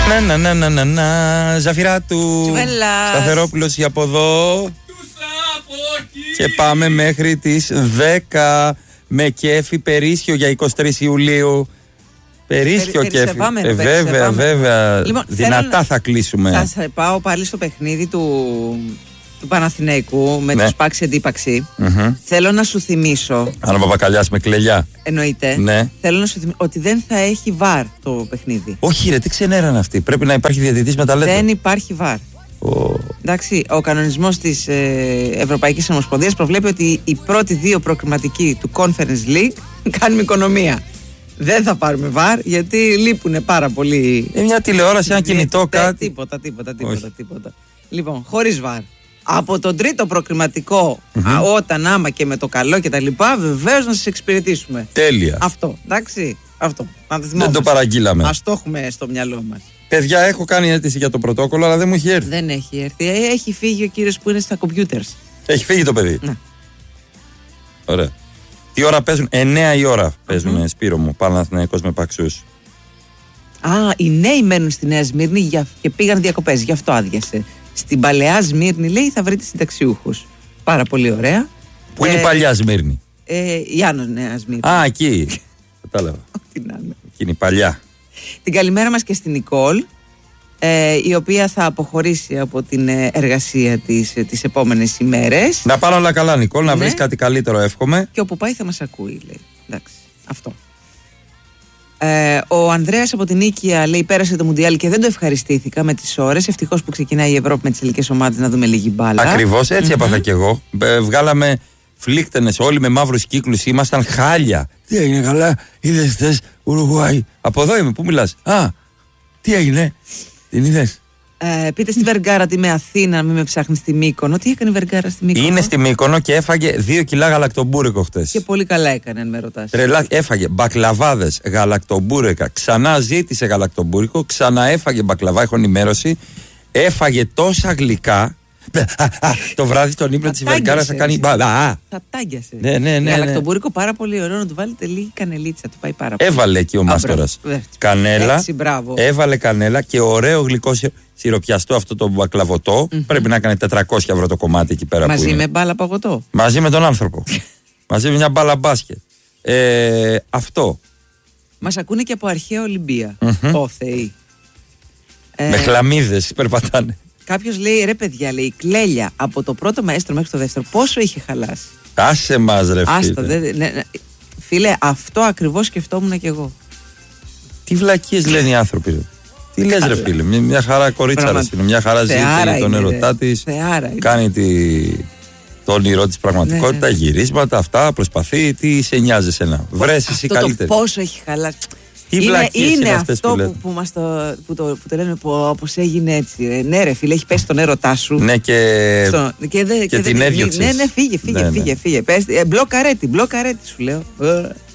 Ζαφυράτου. Σταθερόπουλος για από εδώ. Και πάμε μέχρι τις 10 με κέφι Περίσσιο για 23 Ιουλίου. Περίσσιο κέφι. Βέβαια. Λοιπόν, δυνατά θα κλείσουμε. Θα πάω πάλι στο παιχνίδι του Παναθηναϊκού με τους Πάξι Αντίπαξη. Θέλω να σου θυμίσω. Αν ο Παπακαλιάς με κλελιά. Εννοείται. Ναι. Θέλω να σου θυμίσω ότι δεν θα έχει βαρ το παιχνίδι. Όχι, ρε, τι ξενέραν αυτοί. Πρέπει να υπάρχει διαιτητής με ταλέντο. Δεν υπάρχει βαρ. Εντάξει, ο κανονισμός της Ευρωπαϊκής Ομοσπονδίας προβλέπει ότι οι πρώτοι δύο προκριματικοί του Conference League κάνουμε οικονομία. Δεν θα πάρουμε βαρ γιατί λείπουν πάρα πολύ. Μια τηλεόραση, ένα κινητό, κάτι. Τίποτα. Λοιπόν, χωρίς βαρ. Από τον τρίτο προκριματικό, όταν άμα και με το καλό και τα λοιπά, βεβαίως να σας εξυπηρετήσουμε. Τέλεια. Αυτό, εντάξει. Αυτό. Δεν το παραγγείλαμε. Ας το έχουμε στο μυαλό μας. Παιδιά, έχω κάνει αίτηση για το πρωτόκολλο, αλλά δεν μου έχει έρθει. Δεν έχει έρθει. Έχει φύγει ο κύριος που είναι στα computers. Έχει φύγει το παιδί. Ναι. Ωραία. Τι ώρα παίζουν? 9 η ώρα παίζουν, Σπύρο μου. Παναθηναϊκός με Παξούς. Οι νέοι μένουν στη Νέα Σμύρνη και πήγαν διακοπές. Γι' αυτό άδειασε. Στην παλαιά Σμύρνη, λέει, θα βρείτε συνταξιούχους. Πάρα πολύ ωραία. Πού είναι η παλιά Σμύρνη? Η Άνω Νέα Σμύρνη. Εκεί. Κατάλαβα. Εκείνη η παλιά. Την καλημέρα μας και στην Νικόλ, η οποία θα αποχωρήσει από την εργασία της τις επόμενες ημέρες. Να πάνε όλα καλά, Νικόλ, να βρεις κάτι καλύτερο, εύχομαι. Και όπου πάει θα μας ακούει, λέει. Εντάξει, αυτό. Ο Ανδρέας από την Νίκαια λέει: πέρασε το Μουντιάλ και δεν το ευχαριστήθηκα με τις ώρες. Ευτυχώς που ξεκινάει η Ευρώπη με τις ελληνικές ομάδες να δούμε λίγη μπάλα. Ακριβώς, έτσι έπαθα κι εγώ. Βγάλαμε φλίκτενες όλοι με μαύρους κύκλους, ήμασταν χάλια. Τι έγινε, καλά, είδες χθες Ουρουγουάη? Από εδώ είμαι, πού μιλάς? Τι έγινε, την είδες? Πείτε στη Βεργάρα ότι είμαι Αθήνα, μην με ψάχνει στη Μύκονο. Τι έκανε η Βεργάρα στη Μύκονο? Είναι στη Μύκονο και έφαγε 2 κιλά γαλακτομπούρικο χτες. Και πολύ καλά έκανε, αν με ρωτάς. Τρελά, έφαγε μπακλαβάδες, γαλακτομπούρεκα. Ξανά ζήτησε γαλακτομπούρικο, ξανά έφαγε μπακλαβά. Έχω ενημέρωση. Έφαγε τόσα γλυκά. Το βράδυ τον ύπνο της Βεργάρα θα κάνει. Θα τάγκιασε. Ναι. Γαλακτομπούρικο πάρα πολύ ωραίο, να του βάλετε λίγη κανελίτσα. Του πάει πάρα πολύ. Έβαλε εκεί ο μάστορας κανέλα. Έτσι, έβαλε κανέλα και ωραίο γλυκό σιροπιαστό αυτό το μπακλαβωτό. Πρέπει να έκανε 400 ευρώ το κομμάτι εκεί πέρα. Μαζί με μπάλα παγωτό. Μαζί με τον άνθρωπο. Μαζί με μια μπάλα μπάσκετ. Αυτό. Μας ακούνε και από αρχαία Ολυμπία. Ω Θεοί. Με χλαμίδες περπατάνε. Κάποιος λέει: ρε παιδιά, λέει, η κλέλια από το πρώτο μαέστρο μέχρι το δεύτερο πόσο είχε χαλάσει? Άσε μας, ρε φίλε. Φίλε, αυτό ακριβώς σκεφτόμουν κι εγώ. Τι βλακίες λένε οι άνθρωποι, ρε. Τι λες, ρε φίλε? Μια χαρά κορίτσαρας είναι. Μια χαρά ζει τον ερωτά της. Κάνει το όνειρό της πραγματικότητα, γυρίσματα, αυτά, προσπαθεί. Τι σε νοιάζει εσένα? Βρες εσύ καλύτερη. Το πόσο έχει χαλάσει. Είναι αυτό που το λένε όπως έγινε έτσι. Ναι, ρε φίλε, έχει πέσει τον έρωτά σου. Ναι, και την έδιωξες. Ναι, φύγε. Μπλοκαρέτη, σου λέω.